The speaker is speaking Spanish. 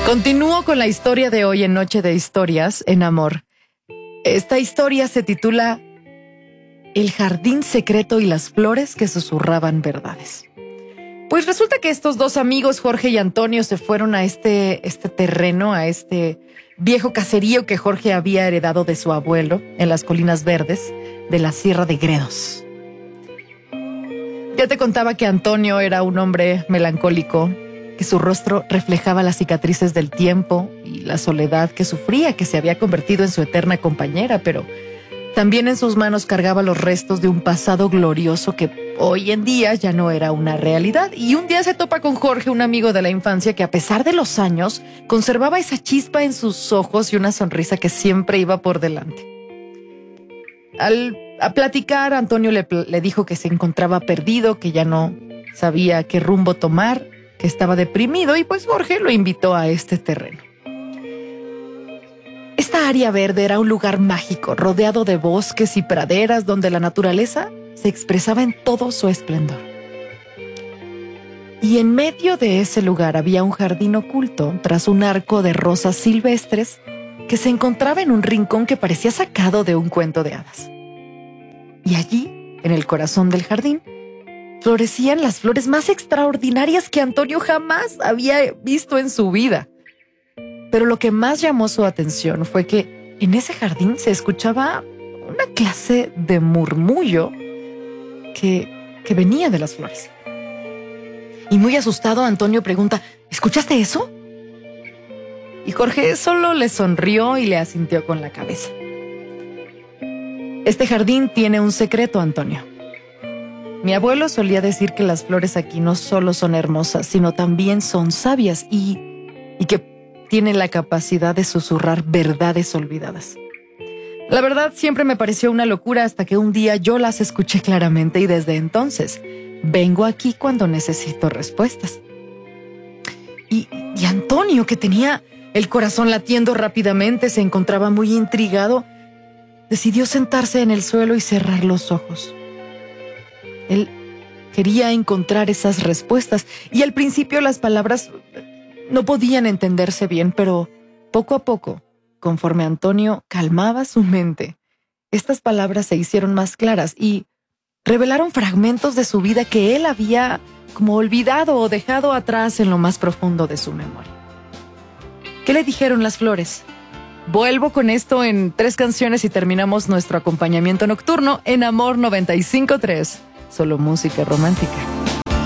Continúo con la historia de hoy en Noche de Historias en Amor. Esta historia se titula El jardín secreto y las flores que susurraban verdades. Pues resulta que estos dos amigos, Jorge y Antonio, se fueron a este terreno, a este viejo caserío que Jorge había heredado de su abuelo en las Colinas Verdes de la Sierra de Gredos. Ya te contaba que Antonio era un hombre melancólico, que su rostro reflejaba las cicatrices del tiempo y la soledad que sufría, que se había convertido en su eterna compañera, pero también en sus manos cargaba los restos de un pasado glorioso que hoy en día ya no era una realidad. Y un día se topa con Jorge, un amigo de la infancia que a pesar de los años conservaba esa chispa en sus ojos y una sonrisa que siempre iba por delante. Al platicar, Antonio le dijo que se encontraba perdido, que ya no sabía qué rumbo tomar, que estaba deprimido, y pues Jorge lo invitó a este terreno. Esta área verde era un lugar mágico, rodeado de bosques y praderas donde la naturaleza se expresaba en todo su esplendor. Y en medio de ese lugar había un jardín oculto tras un arco de rosas silvestres que se encontraba en un rincón que parecía sacado de un cuento de hadas. Y allí, en el corazón del jardín, florecían las flores más extraordinarias que Antonio jamás había visto en su vida. Pero lo que más llamó su atención fue que en ese jardín se escuchaba una clase de murmullo que venía de las flores. Y muy asustado, Antonio pregunta: ¿escuchaste eso? Y Jorge solo le sonrió y le asintió con la cabeza. Este jardín tiene un secreto, Antonio. Mi abuelo solía decir que las flores aquí no solo son hermosas, sino también son sabias y que tienen la capacidad de susurrar verdades olvidadas. La verdad siempre me pareció una locura hasta que un día yo las escuché claramente y desde entonces vengo aquí cuando necesito respuestas. Y Antonio, que tenía el corazón latiendo rápidamente, se encontraba muy intrigado, decidió sentarse en el suelo y cerrar los ojos. Él quería encontrar esas respuestas y al principio las palabras no podían entenderse bien, pero poco a poco, conforme Antonio calmaba su mente, estas palabras se hicieron más claras y revelaron fragmentos de su vida que él había como olvidado o dejado atrás en lo más profundo de su memoria. ¿Qué le dijeron las flores? Vuelvo con esto en 3 canciones y terminamos nuestro acompañamiento nocturno en Amor 95.3. Solo música romántica.